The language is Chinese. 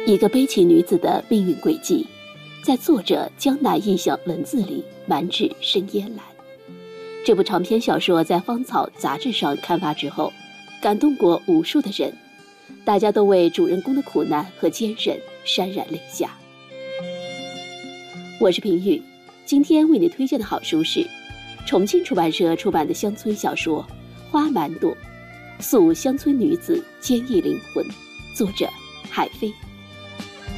一个悲情女子的命运轨迹，在作者江南忆想文字里满纸生烟蓝。这部长篇小说在芳草杂志上刊发之后，感动过无数的人，大家都为主人公的苦难和坚韧潸然泪下。我是平宇，今天为你推荐的好书是重庆出版社出版的乡村小说《花满朵》，诉乡村女子坚毅灵魂，作者海飞。